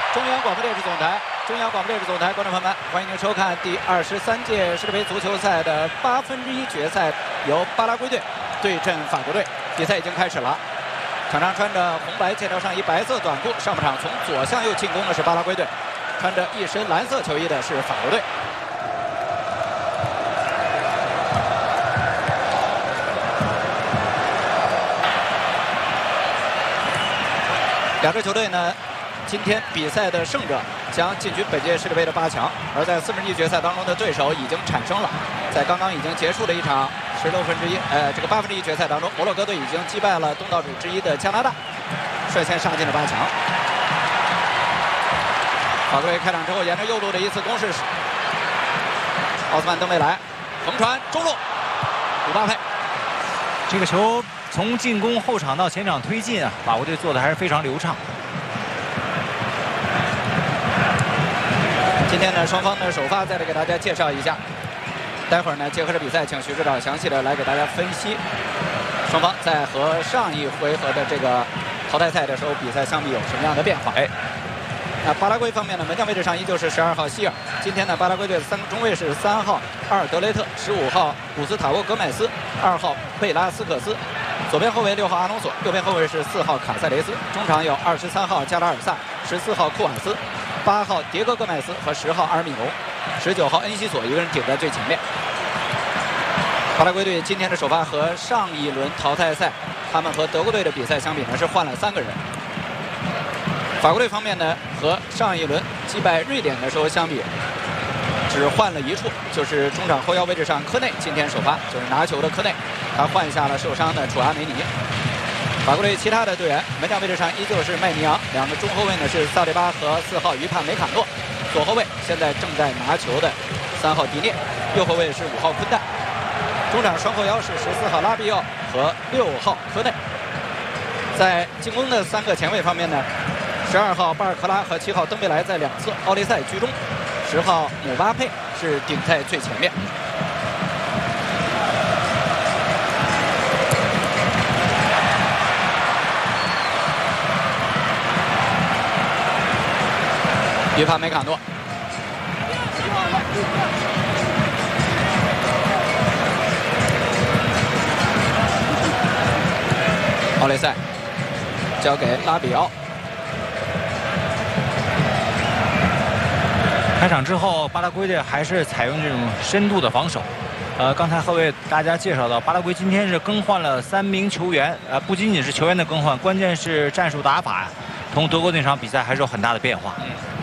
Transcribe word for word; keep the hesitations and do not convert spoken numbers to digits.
中央广播电视总台，中央广播电视总台，观众朋友们，欢迎您收看第二十三届世界杯足球赛的八分之一决赛，由巴拉圭队对阵法国队。比赛已经开始了，场上穿着红白线条上衣、白色短裤，上半场从左向右进攻的是巴拉圭队，穿着一身蓝色球衣的是法国队。 两支球队呢，今天比赛的胜者将进军本届世界杯的八强。而在四分之一决赛当中的对手已经产生了，在刚刚已经结束了一场十六分之一，呃，这个八分之一决赛当中，摩洛哥队已经击败了东道主之一的加拿大，率先上进了八强。法国队开场之后，沿着右路的一次攻势，奥斯曼登贝莱横传中路，姆巴佩， 这个球。 从进攻后场到前场推进啊，法国队做的还是非常流畅。 今天呢，双方的首发再来给大家介绍一下。待会儿呢，结合着比赛，请徐指导详细的来给大家分析双方在和上一回合的这个淘汰赛的时候比赛相比有什么样的变化。哎，那巴拉圭方面呢，门将位置上依旧是十二号希尔。今天呢，巴拉圭队的三个中卫是三号阿尔德雷特，十五号古斯塔沃戈麦斯，二号贝拉斯克斯。 左边后卫六号阿隆索，右边后卫是四号卡塞雷斯，中场有二十三号加拉尔萨，十四号库瓦斯，八号迭戈戈麦斯和十号阿尔米隆，十九号恩西索一个人顶在最前面。巴拉圭队今天的首发和上一轮淘汰赛他们和德国队的比赛相比呢是换了三个人。法国队方面呢和上一轮击败瑞典的时候相比，只换了一处，就是中场后腰位置上科内今天首发，就是拿球的科内。 他换下了受伤的楚阿梅尼。法国队其他的队员，门将位置上依旧是麦尼昂，两个中后卫呢是萨利巴和四号于帕梅卡诺，左后卫现在正在拿球的三号迪涅，右后卫是五号昆代，中场双后腰是十四号拉比奥和六号科内。在进攻的三个前卫方面呢，十二号巴尔克拉和七号登贝莱在两侧，奥利塞居中，十号姆巴佩是顶在最前面。 于帕梅卡诺，奥雷塞交给拉比奥。 开场之后，巴拉圭队还是采用这种深度的防守。呃，刚才和为大家介绍到，巴拉圭今天是更换了三名球员，呃，不仅仅是球员的更换，关键是战术打法，同德国那场比赛还是有很大的变化。嗯